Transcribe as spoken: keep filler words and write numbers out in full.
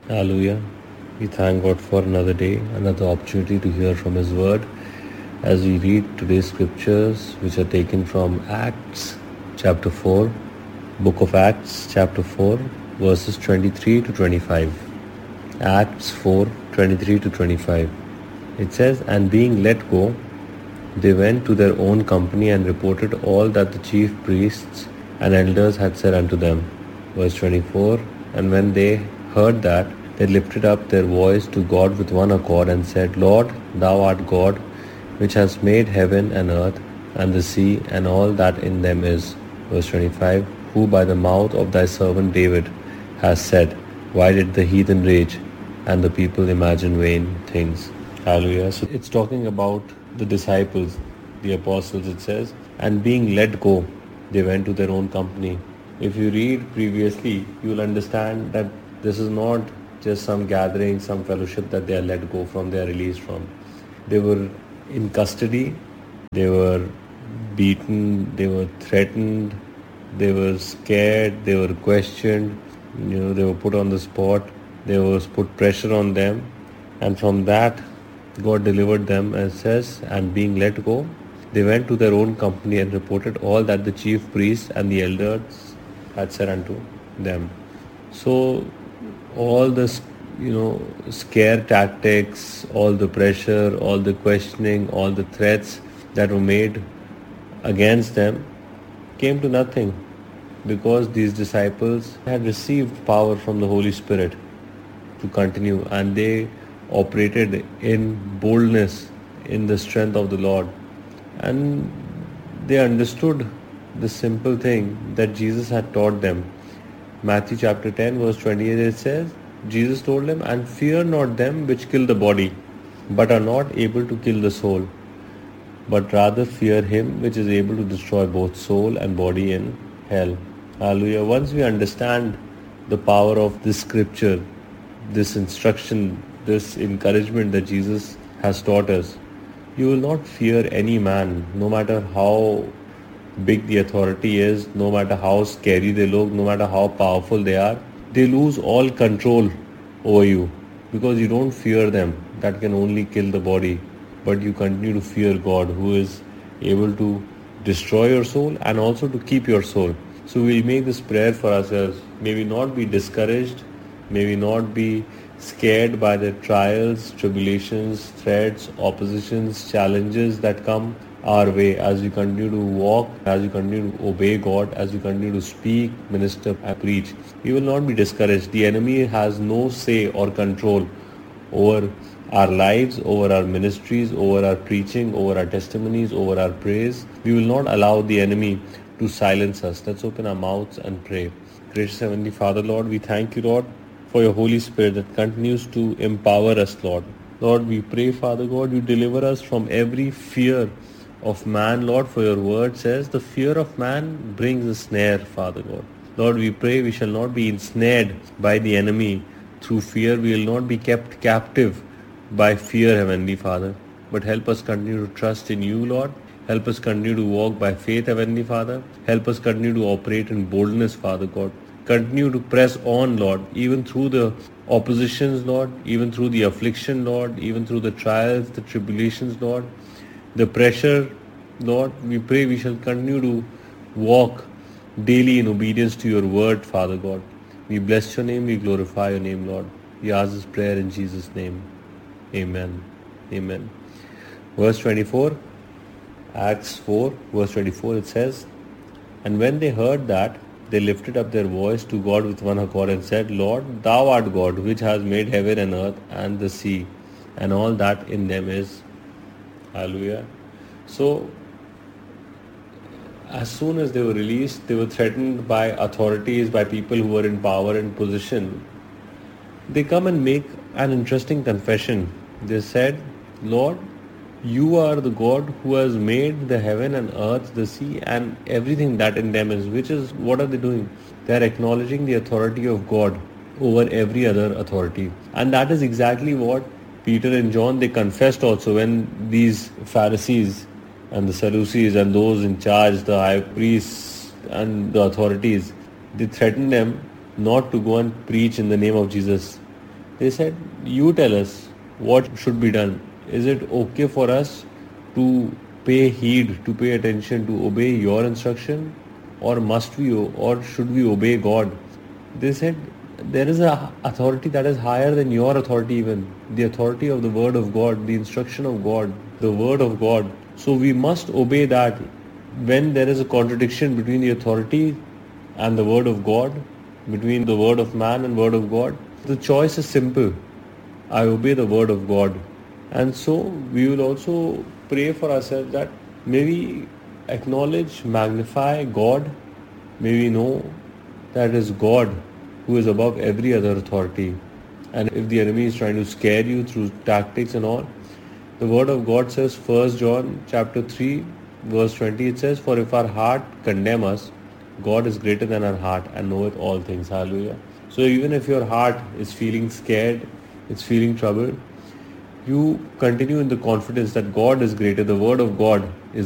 Hallelujah. We thank God for another day, another opportunity to hear from His Word as we read today's scriptures, which are taken from Acts chapter four, Book of Acts chapter four, verses twenty-three to twenty-five. Acts four, twenty-three to twenty-five. It says, "And being let go, they went to their own company and reported all that the chief priests and elders had said unto them." Verse twenty-four, "And when they heard that, they lifted up their voice to God with one accord and said, Lord, thou art God, which hast made heaven and earth and the sea and all that in them is." Verse twenty-five, "Who by the mouth of thy servant David has said, Why did the heathen rage and the people imagine vain things?" Hallelujah. So it's talking about the disciples, the apostles, it says, and being let go, they went to their own company. If you read previously, you will understand that this is not just some gathering, some fellowship that they are let go from, they are released from. They were in custody, they were beaten, they were threatened, they were scared, they were questioned, you know, they were put on the spot, there was put pressure on them, and from that God delivered them, and says, and being let go, they went to their own company and reported all that the chief priests and the elders had said unto them. So all this, you know, scare tactics, all the pressure, all the questioning, all the threats that were made against them came to nothing, because these disciples had received power from the Holy Spirit to continue, and they operated in boldness, in the strength of the Lord. And they understood the simple thing that Jesus had taught them. Matthew chapter ten verse twenty-eight, it says, Jesus told them, "And fear not them which kill the body, but are not able to kill the soul, but rather fear him which is able to destroy both soul and body in hell." Hallelujah. Once we understand the power of this scripture, this instruction, this encouragement that Jesus has taught us, you will not fear any man, no matter how big the authority is, no matter how scary they look, no matter how powerful they are. They lose all control over you, because you don't fear them that can only kill the body, but you continue to fear God, who is able to destroy your soul and also to keep your soul. So we'll make this prayer for ourselves. May we not be discouraged, may we not be scared by the trials, tribulations, threats, oppositions, challenges that come our way as we continue to walk, as we continue to obey God, as we continue to speak, minister, and preach. We will not be discouraged. The enemy has no say or control over our lives, over our ministries, over our preaching, over our testimonies, over our praise. We will not allow the enemy to silence us. Let's open our mouths and pray. Gracious Heavenly Father, Lord, we thank you, Lord, for your Holy Spirit that continues to empower us, Lord. Lord, we pray, Father God, you deliver us from every fear of man, Lord, for your word says the fear of man brings a snare, Father God. Lord, we pray we shall not be ensnared by the enemy through fear. We will not be kept captive by fear, Heavenly Father, but help us continue to trust in you, Lord. Help us continue to walk by faith, Heavenly Father. Help us continue to operate in boldness, Father God. Continue to press on, Lord, even through the oppositions, Lord, even through the affliction, Lord, even through the trials, the tribulations, Lord, the pressure, Lord. We pray we shall continue to walk daily in obedience to your word, Father God. We bless your name, we glorify your name, Lord. We ask this prayer in Jesus' name. Amen. Amen. Verse twenty-four, Acts four, verse twenty-four, it says, "And when they heard that, they lifted up their voice to God with one accord and said, Lord, thou art God, which has made heaven and earth and the sea, and all that in them is." Hallelujah. So, as soon as they were released, they were threatened by authorities, by people who were in power and position. They come and make an interesting confession. They said, Lord, you are the God who has made the heaven and earth, the sea, and everything that in them is. Which is, what are they doing? They are acknowledging the authority of God over every other authority. And that is exactly what Peter and John, they confessed also when these Pharisees and the Sadducees and those in charge, the high priests and the authorities, they threatened them not to go and preach in the name of Jesus. They said, you tell us what should be done. Is it okay for us to pay heed, to pay attention, to obey your instruction, or must we, or should we obey God? They said, there is a authority that is higher than your authority even. The authority of the word of God, the instruction of God, the word of God. So we must obey that. When there is a contradiction between the authority and the word of God, between the word of man and word of God, the choice is simple. I obey the word of God. And so we will also pray for ourselves that may we acknowledge, magnify God. May we know that it is God who is above every other authority. And if the enemy is trying to scare you through tactics and all, the word of God says, First John chapter three, verse twenty, it says, for if our heart condemn us, God is greater than our heart and knoweth all things. Hallelujah. So even if your heart is feeling scared, it's feeling troubled, you continue in the confidence that God is greater. The word of God is